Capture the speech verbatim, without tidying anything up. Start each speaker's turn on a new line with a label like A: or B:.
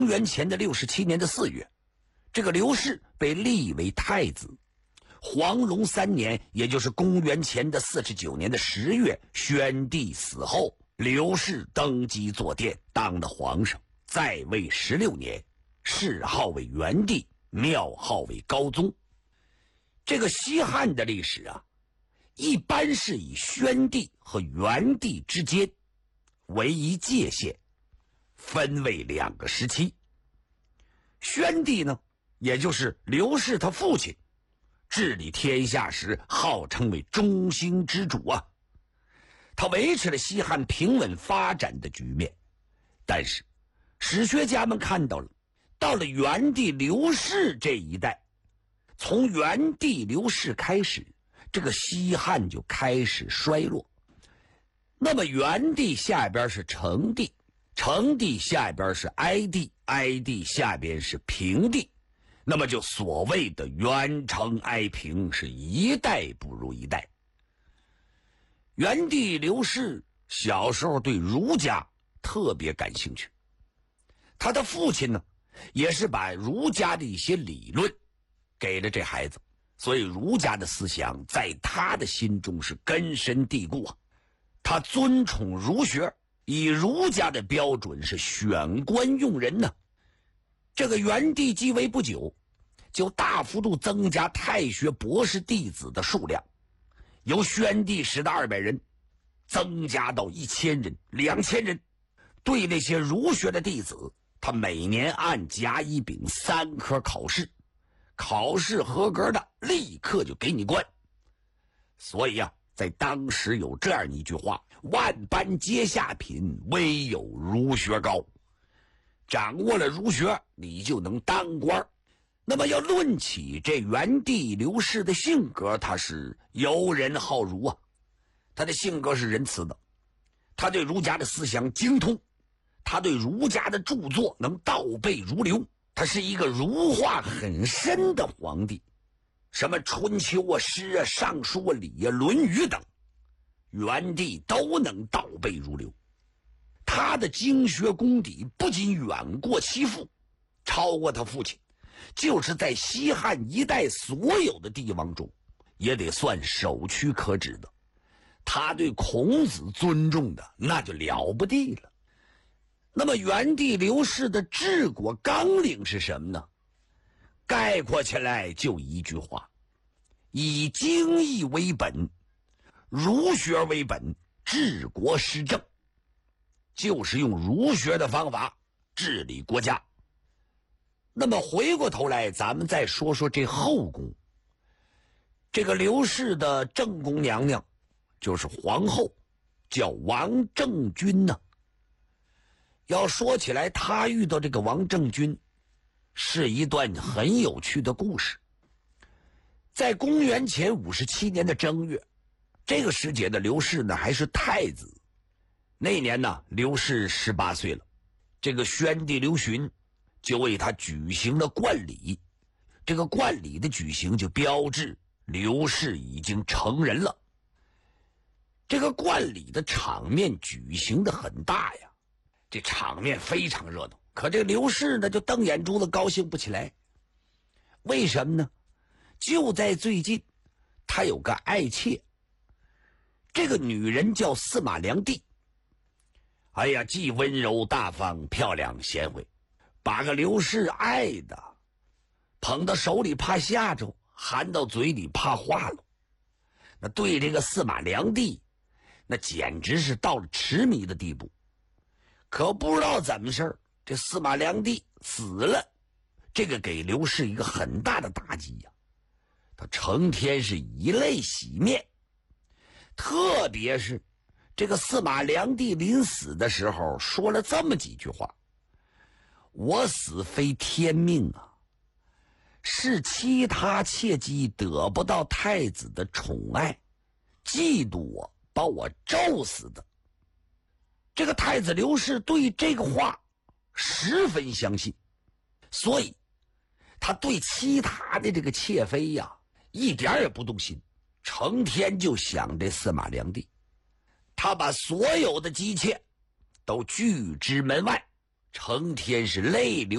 A: 公元前的六十七年的四月，这个刘氏被立为太子。黄龙三年，也就是公元前的四十九年的十月，宣帝死后，刘氏登基坐殿，当了皇上，在位十六年，谥号为元帝，庙号为高宗。这个西汉的历史啊，一般是以宣帝和元帝之间为一界限，分为两个时期。宣帝呢，也就是刘氏他父亲，治理天下时号称为中兴之主啊，他维持了西汉平稳发展的局面。但是史学家们看到了，到了元帝刘氏这一代，从元帝刘氏开始，这个西汉就开始衰落。那么元帝下边是成帝，成帝下边是哀帝，哀帝下边是平帝，那么就所谓的元成哀平，是一代不如一代。元帝刘氏小时候对儒家特别感兴趣，他的父亲呢，也是把儒家的一些理论给了这孩子，所以儒家的思想在他的心中是根深蒂固啊。他尊崇儒学，以儒家的标准是选官用人呢。这个元帝继位不久，就大幅度增加太学博士弟子的数量，由宣帝时的二百人增加到一千人、两千人。对那些儒学的弟子，他每年按甲乙丙三科考试，考试合格的立刻就给你官。所以啊，在当时有这样一句话：万般皆下品，唯有儒学高。掌握了儒学，你就能当官。那么要论起这元帝刘氏的性格，他是游人好儒啊，他的性格是仁慈的，他对儒家的思想精通，他对儒家的著作能倒背如流，他是一个儒化很深的皇帝。什么春秋啊、诗啊、尚书啊、礼啊、论语等，元帝都能倒背如流。他的经学功底不仅远过其父，超过他父亲，就是在西汉一代所有的帝王中也得算首屈可指的。他对孔子尊重的那就了不地了。那么元帝刘氏的治国纲领是什么呢？概括起来就一句话：以经义为本，儒学为本，治国施政。就是用儒学的方法治理国家。那么回过头来，咱们再说说这后宫。这个刘氏的正宫娘娘就是皇后，叫王政君呢。要说起来，她遇到这个王政君是一段很有趣的故事。在公元前五十七年的正月，这个时节的刘氏呢还是太子。那年呢，刘氏十八岁了，这个宣帝刘询就为他举行了冠礼。这个冠礼的举行就标志刘氏已经成人了。这个冠礼的场面举行的很大呀，这场面非常热闹。可这刘氏呢，就瞪眼珠子，高兴不起来。为什么呢？就在最近，他有个爱妾，这个女人叫司马良娣。哎呀，既温柔大方、漂亮贤惠，把个刘氏爱的捧到手里怕吓着，含到嘴里怕化了。那对这个司马良娣，那简直是到了痴迷的地步。可不知道怎么事儿，这司马良娣死了，这个给刘氏一个很大的打击呀、啊。他成天是以泪洗面，特别是这个司马良娣临死的时候说了这么几句话：我死非天命啊，是其他妾姬得不到太子的宠爱，嫉妒我，把我咒死的。这个太子刘氏对这个话十分相信，所以他对其他的这个妾妃呀一点也不动心，成天就想这司马良娣。他把所有的姬妾都拒之门外，成天是泪流